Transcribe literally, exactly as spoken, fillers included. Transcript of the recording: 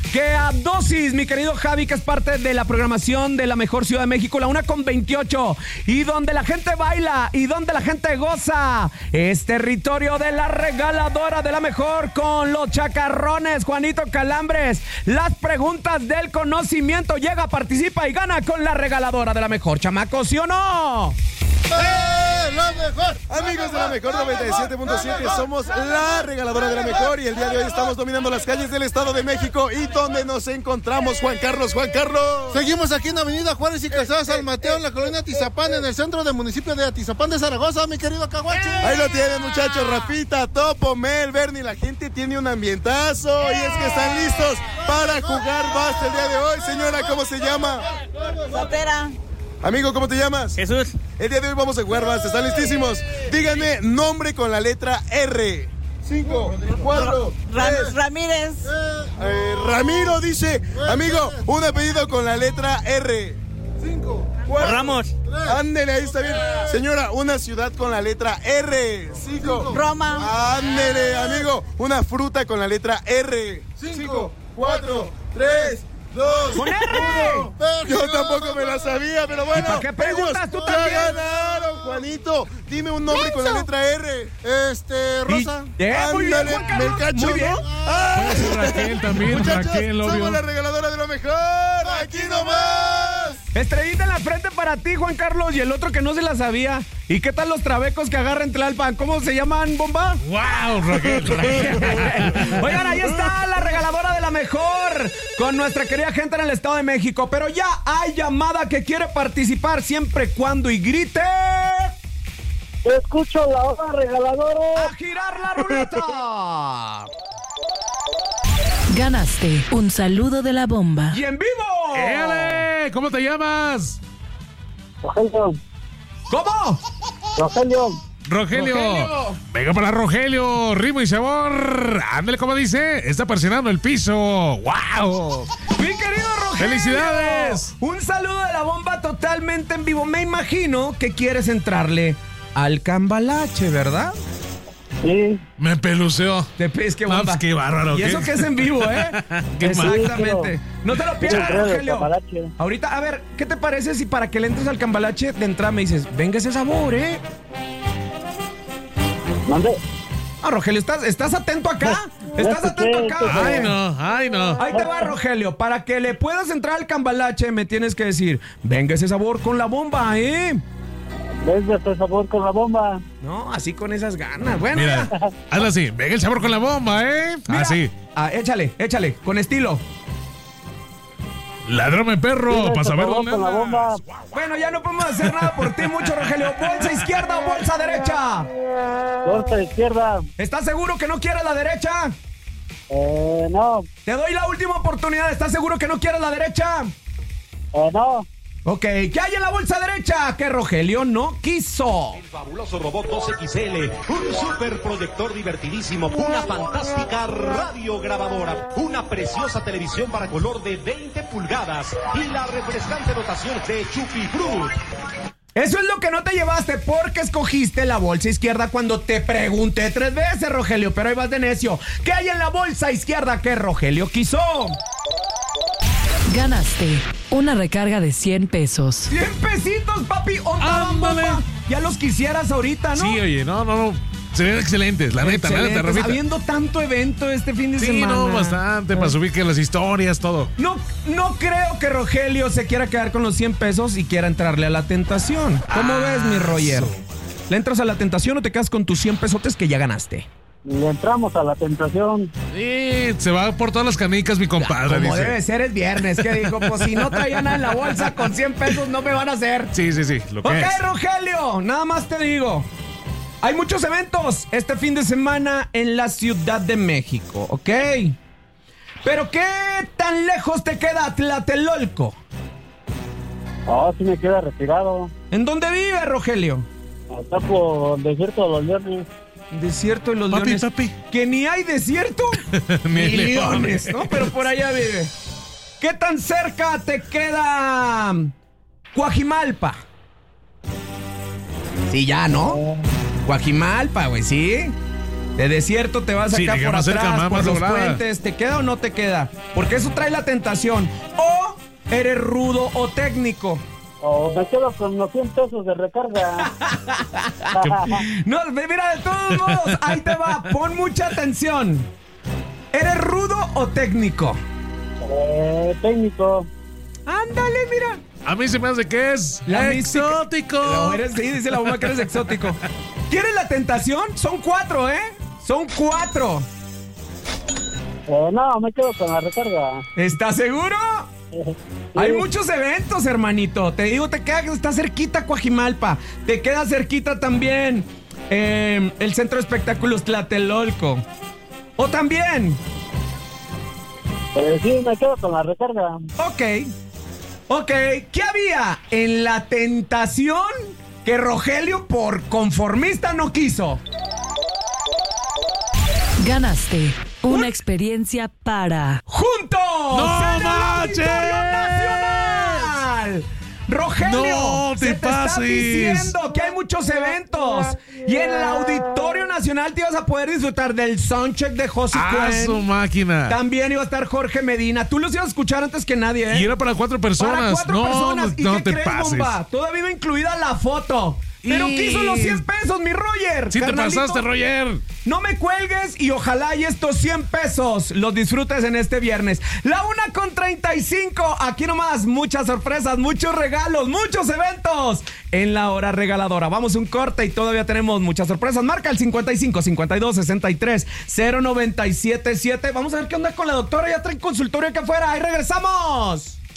que a dosis, mi querido Javi, que es parte de la programación de la mejor Ciudad de México, la una con veintiocho, y donde la gente baila y donde la gente goza, es territorio de la regaladora de la mejor con los chacarrones, Juanito Calambres. Las preguntas del conocimiento, llega, participa y gana con la regaladora de la mejor, chamaco, ¿sí o no? ¡Eh, la mejor! Amigos de la mejor noventa y siete punto siete, somos la regaladora de la mejor y el día de hoy estamos dominando las calles del Estado de México. ¿Y dónde nos encontramos, Juan Carlos? Juan Carlos. Seguimos aquí en Avenida Juárez y Calzada San Mateo, en la colonia Atizapán, en el centro del municipio de Atizapán de Zaragoza, mi querido Caguachi. Ahí lo tienen, muchachos. Rafita, Topo, Mel, Bernie, la gente tiene un ambientazo y es que están listos para jugar basta el día de hoy. Señora, ¿cómo se llama? Sotera. Amigo, ¿cómo te llamas? Jesús. El día de hoy vamos a jugar basta. ¿Están listísimos? Díganme nombre con la letra R. Cinco, cuatro, Ra tres. Ramírez. Eh, Ramiro dice, amigo, un apellido con la letra R. Cinco, cuatro. Ramos. Ándele, ahí está bien. Señora, una ciudad con la letra R. Cinco. Roma. Ándele, amigo, una fruta con la letra R. Cinco, cuatro, tres. Dos, ¡Con R! uno. Yo tampoco me la sabía, pero bueno. ¿Para qué preguntas ellos tú ya también? ganaron, Juanito. Dime un nombre con la letra R. Este, Rosa. Y- eh, muy bien, Ándale, Juan Carlos, me cacho, muy bien. ¿no? ¡Ah! Puede ser Raquel también, Muchachos, Raquel, obvio. somos la regaladora de lo mejor. ¡Aquí nomás! Estrellita en la frente para ti, Juan Carlos, y el otro que no se la sabía. ¿Y qué tal los trabecos que agarran Tlalpan? ¿Cómo se llaman, bomba? ¡Wow, Raquel! Raquel. Oigan, ahí está la regaladora de la mejor con nuestra querida gente en el Estado de México. Pero ya hay llamada que quiere participar siempre, cuando y grite. Escucho la hora regaladora. ¡A girar la ruleta! Ganaste un saludo de la bomba. ¡Y en vivo! ¡Éale! ¿Cómo te llamas? Rogelio. ¿Cómo? Rogelio. Rogelio. Rogelio. Venga para Rogelio, ritmo y sabor. Ándale, como dice, está presionando el piso. ¡Wow! Mi querido Rogelio. ¡Felicidades! Un saludo de la bomba totalmente en vivo. Me imagino que quieres entrarle al cambalache, ¿verdad? Sí. Me peluceó. Te es que No, bomba. pues, qué bárbaro. Y ¿qué? eso que es en vivo, ¿eh? Qué Exactamente. No te lo pierdas, Quiero entrar al Rogelio. cambalache. Ahorita, a ver, ¿qué te parece si para que le entres al cambalache de entrada me dices, venga ese sabor, eh? ¿Mande? Ah, Rogelio, ¿estás, estás atento acá? ¿Estás atento acá? Ay, no, ay, no. Ahí te va, Rogelio. Para que le puedas entrar al cambalache, me tienes que decir, venga ese sabor con la bomba, ¿eh? Desde este sabor con la bomba. No, así con esas ganas. Bueno, Mira, ya. hazlo así. Venga el sabor con la bomba, ¿eh? Mira. Así. Ah, échale, échale, con estilo. Ladrome perro, Desde para este saber sabor dónde con la bomba. andas. Bueno, ya no podemos hacer nada por ti mucho, Rogelio. ¿Bolsa izquierda o bolsa derecha? Bolsa izquierda. ¿Estás seguro que no quieres la derecha? Eh, no. Te doy la última oportunidad. ¿Estás seguro que no quieres la derecha? Eh, no. Ok, ¿qué hay en la bolsa derecha? Que Rogelio no quiso. El fabuloso robot dos equis ele, un super proyector divertidísimo, una fantástica radiograbadora, una preciosa televisión para color de veinte pulgadas y la refrescante dotación de Chupi Fruit. Eso es lo que no te llevaste porque escogiste la bolsa izquierda cuando te pregunté tres veces, Rogelio, pero ahí vas de necio. ¿Qué hay en la bolsa izquierda que Rogelio quiso? Ganaste una recarga de cien pesos. cien pesitos, papi. ¿Onda, Ándale. bomba? Ya los quisieras ahorita, ¿no? Sí, oye, no, no, no. Serían excelentes, la neta, la neta, Excelentes. Rafita. Habiendo tanto evento este fin de Sí, semana. no, bastante, para subir que las historias, todo. No, no creo que Rogelio se quiera quedar con los cien pesos y quiera entrarle a la tentación. ¿Cómo Ah, ves, mi Roger? eso. ¿Le entras a la tentación o te quedas con tus cien pesotes que ya ganaste? Le entramos a la tentación. Sí, se va por todas las canicas, mi compadre. Como dice. debe ser, es viernes. ¿Qué dijo? Pues si no traía nada en la bolsa, con cien pesos no me van a hacer. Sí, sí, sí, lo que Ok, es. Rogelio, nada más te digo. Hay muchos eventos este fin de semana en la Ciudad de México, ¿ok? Pero ¿qué tan lejos te queda Tlatelolco? Oh, sí me queda retirado. ¿En dónde vive, Rogelio? Está por desierto de los leones. Desierto de los Papi, leones. papi. ¿Que ni hay desierto? Ni Ni leones. leones, ¿no? Pero por allá vive. ¿Qué tan cerca te queda Coajimalpa? Sí, ya, ¿no? Coajimalpa, güey, ¿sí? De desierto te vas Sí, acá te por queda más atrás, cerca, más- por más los doblada. puentes. ¿Te queda o no te queda? Porque eso trae la tentación. O eres rudo o técnico. O me quedo con los cien pesos de recarga. No, mira, de todos modos, ahí te va. Pon mucha atención. ¿Eres rudo o técnico? eh, técnico. Ándale, mira. A mí se me hace que es La mística- exótico. No, eres, sí, dice la bomba que eres exótico. ¿Quieres la tentación? Son cuatro, ¿eh? Son cuatro. Eh, no, me quedo con la recarga. ¿Estás seguro? Sí. Hay muchos eventos, hermanito. Te digo, te queda, está cerquita Coajimalpa. Te queda cerquita también eh, el Centro de Espectáculos Tlatelolco. O también, Eh, sí, me quedo con la recarga. ok, ok, ¿qué había en la tentación que Rogelio por conformista no quiso? Ganaste una experiencia para ¡Juntos! ¡No en el manches! Auditorio Nacional! Rogelio, No te se te está pases. diciendo que hay muchos eventos y en el Auditorio Nacional te ibas a poder disfrutar del soundcheck de José ¡Ah, su Cuen. máquina! También iba a estar Jorge Medina. Tú los ibas a escuchar antes que nadie, ¿eh? Y era para cuatro personas. Para cuatro no, personas. no, ¿Y no qué te crees, pases. bomba? Todavía iba incluida la foto. Pero Y- quiso los cien pesos, mi Roger. Sí te Carnalito, pasaste, Roger. no me cuelgues y ojalá y estos cien pesos los disfrutes en este viernes. La una con treinta y cinco. Aquí nomás, muchas sorpresas, muchos regalos, muchos eventos en la hora regaladora. Vamos a un corte y todavía tenemos muchas sorpresas. Marca el cincuenta y cinco, cincuenta y dos, sesenta y tres, cero noventa y siete siete. Vamos a ver qué onda con la doctora. Ya trae consultorio acá afuera. Ahí regresamos.